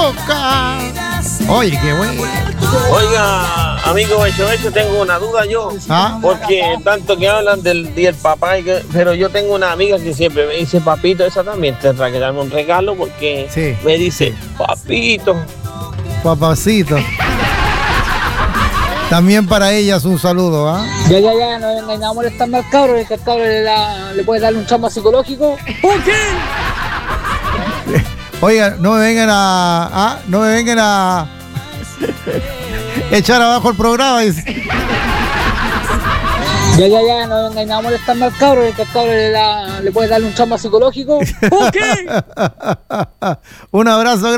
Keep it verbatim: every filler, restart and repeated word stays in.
loca. Oye, qué bueno. Oiga, amigo Becho Becho, tengo una duda yo. ¿Ah? Porque tanto que hablan del día del papá, y que, pero yo tengo una amiga que siempre me dice papito, esa también tendrá que darme un regalo porque Sí. me dice papito. Papacito. También para ellas un saludo, ¿ah? Ya, ya, ya, no venga a molestarme al cabro, que al cabro le, da, le puede darle un chamba psicológico. ¿Por qué? Oiga, no me vengan a... ah, no me vengan a... echar abajo el programa. Dice. Ya, ya, ya, no venga a molestarme al cabro, que al cabro le, da, le puede darle un chamba psicológico. ¿Por qué? Un abrazo.